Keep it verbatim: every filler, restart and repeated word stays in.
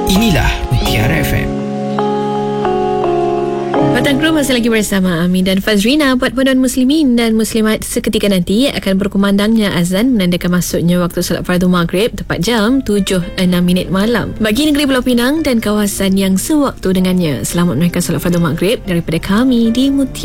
Inilah Mutiara F M. Petang Kru masih lagi bersama Amin dan Fazrina. Buat penonton muslimin dan muslimat, seketika nanti akan berkumandangnya azan menandakan masuknya waktu solat fardu maghrib tepat jam tujuh enam minit malam bagi negeri Pulau Pinang dan kawasan yang sewaktu dengannya. Selamat menunaikan solat fardu maghrib daripada kami di Mutiara.